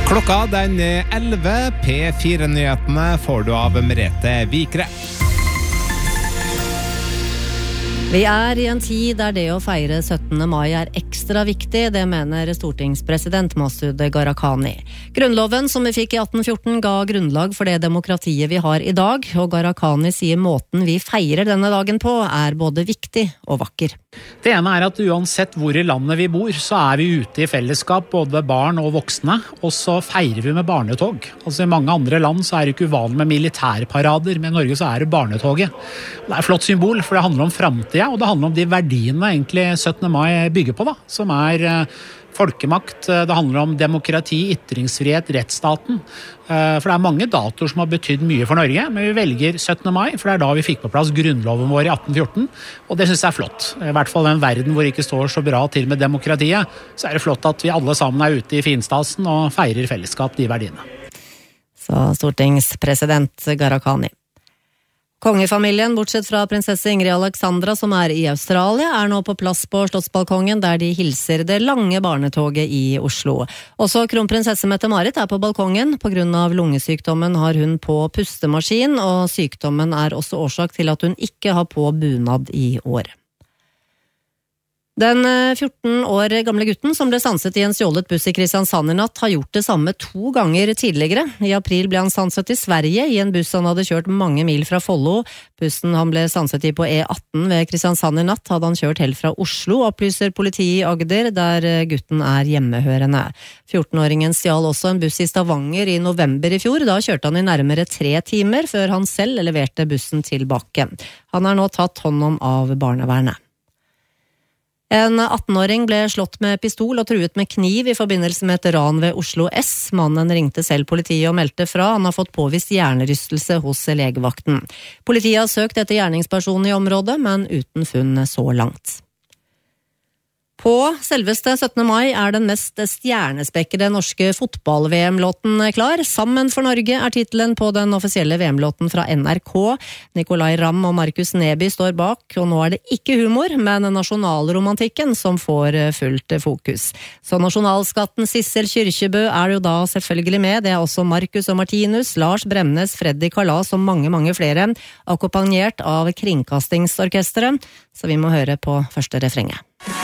Klokka den 11, P4-nyhetene får du av Merete Vikre. Vi I en tid der det å feire 17. mai ekstra viktig, det mener stortingspresident Masud Gharahkhani. Grunnloven som vi fikk I 1814 ga grunnlag for det demokratiet vi har I dag, og Gharahkhani sier måten vi feirer denne dagen på både viktig og vakker. Det ene at uansett hvor I landet vi bor, så vi ute I fellesskap, både barn og voksne, og så feirer vi med barnetog. Altså I mange andre land så det ikke uvanlig med militærparader, men I Norge så det barnetoget. Det et flott symbol, for det handler om fremtiden, og det handler om de verdiene egentlig 17. mai bygger på, som folkemakt, det handler om demokrati, ytringsfrihet, rettsstaten. For det mange datoer som har betydd mye for Norge, men vi velger 17. mai, for det da vi fikk på plass grunnloven vår I 1814, og det synes jeg flott. I hvert fall den verden hvor det ikke står så bra til med demokratiet, så det flott at vi alle sammen ute I finstasen og feirer fellesskap de verdiene. Så stortingspresident Gharahkhani. Kongefamilien, bortsett fra prinsesse Ingrid Alexandra som I Australia, nå på plass på Slottsbalkongen der de hilser det lange barnetoget I Oslo. Også kronprinsesse Mette-Marit på balkongen. På grunn av lungesykdommen har hun på pustemaskin, og sykdommen også årsak til at hun ikke har på bunad I år. Den 14 år gamle gutten som ble sanset I en stjålet buss I Kristiansand I natt har gjort det samme 2 ganger tidligere. I april ble han sanset I Sverige I en buss han hadde kjørt mange mil fra Follo. Bussen han ble sanset I på E18 ved Kristiansand I natt hadde han kjørt helt fra Oslo, opplyser politiet I Agder, der gutten hjemmehørende. 14-åringen stjal også en buss I Stavanger I november I fjor. Da kjørte han I nærmere 3 timer før han selv leverte bussen tilbake. Han nå tatt hånd om av barnevernet. En 18-åring ble slått med pistol og truet med kniv I forbindelse med et ran ved Oslo S. Mannen ringte selv politiet og meldte fra. Han har fått påvist hjernerystelse hos legevakten. Politiet har søkt etter gjerningspersonen I området, men uten funn så langt. På selveste 17. mai den mest stjernespekkede norske fotball-VM-låten klar. Sammen for Norge titelen på den offisielle VM-låten fra NRK. Nicolai Ramm og Markus Neby står bak, og nå det ikke humor, men nasjonalromantikken som får fullt fokus. Så nasjonalskatten Sissel Kyrkjebø jo da selvfølgelig med. Det også Markus og Martinus, Lars Bremnes, Freddy Kalas og mange flere, akkompagnert av Kringkastingsorkestret. Så vi må høre på første refrenget.